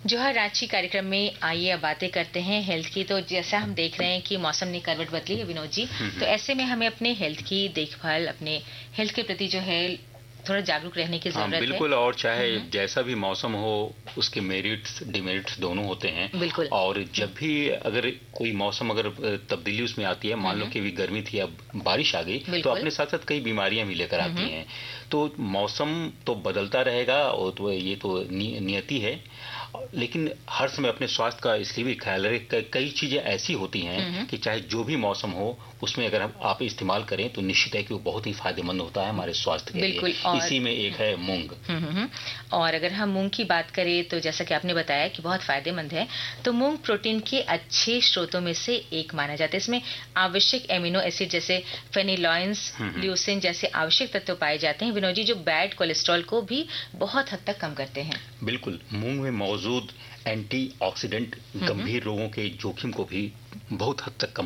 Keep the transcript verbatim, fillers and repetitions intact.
जो है रांची कार्यक्रम में आइए अब बातें करते हैं हेल्थ की। तो जैसा हम देख रहे हैं कि मौसम ने करवट बदली है विनोद जी, तो ऐसे में हमें अपने हेल्थ की देखभाल, अपने हेल्थ के प्रति जो है थोड़ा जागरूक रहने की हाँ जरूरत है। बिल्कुल, और चाहे जैसा भी मौसम हो उसके मेरिट्स डिमेरिट्स दोनों होते हैं। बिल्कुल। और जब भी अगर कोई मौसम अगर तब्दीली उसमें आती है, मान लो कि अभी गर्मी थी अब बारिश आ गई, तो अपने साथ साथ कई बीमारियां भी लेकर आती हैं। तो मौसम तो बदलता रहेगा और तो ये तो नि, नियति है, लेकिन हर समय अपने स्वास्थ्य का इसलिए भी ख्याल रखें। कई चीजें ऐसी होती हैं कि चाहे जो भी मौसम हो उसमें अगर हम आप इस्तेमाल करें तो निश्चित है कि वो बहुत ही फायदेमंद होता है हमारे स्वास्थ्य के लिए। और इसी में एक है मूंग। और अगर हम मूंग की बात करें तो जैसा कि आपने बताया कि बहुत फायदेमंद है, तो मूंग प्रोटीन के अच्छे स्रोतों में से एक माना जाता है। इसमें आवश्यक एमिनो एसिड जैसे फेनिलॉयंस, ल्यूसिन जैसे आवश्यक तत्व पाए जाते हैं विनोद जी, जो बैड कोलेस्ट्रॉल को भी बहुत हद तक कम करते हैं। बिल्कुल, मूंग में मौजूद एंटीऑक्सीडेंट गंभीर रोगों के जोखिम को भी बहुत हद तक कम